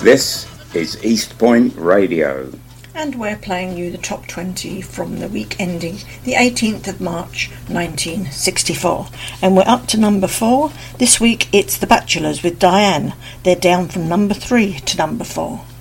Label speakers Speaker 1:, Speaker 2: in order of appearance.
Speaker 1: This is East Point Radio.
Speaker 2: And we're playing you the top 20 from the week ending the 18th of March 1964. And we're up to number 4. This week it's The Bachelors with Diane. They're down from number 3 to number 4.